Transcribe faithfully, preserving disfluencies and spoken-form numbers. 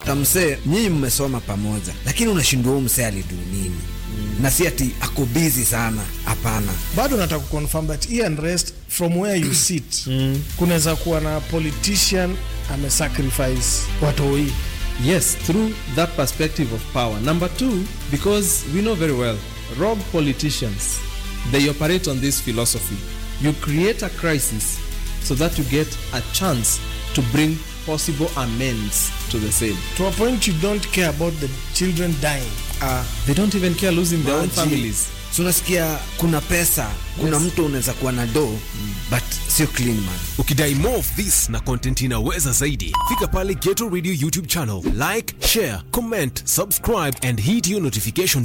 unapata msee nyinyi mmesoma pamoja lakini unashindwa huyu msee alidu nini. Mm. Na si ati ako busy sana, hapana. Bado nataka kuconfirm that he and rest from where you sit. Mm. Kunaweza kuwa na politician ame sacrifice watoi. Yes, through that perspective of power. Number two, because we know very well, rogue politicians, they operate on this philosophy. You create a crisis so that you get a chance to bring possible amends to the same. To a point you don't care about the children dying. Uh, they don't even care losing their own families. So unasikia kuna pesa, kuna yes. Mtu unaweza kuwa na do, mm. but sio clean man. Ukidai more of this na content inaweza zaidi, fika pale Ghetto Radio YouTube channel, like, share, comment, subscribe and hit your notification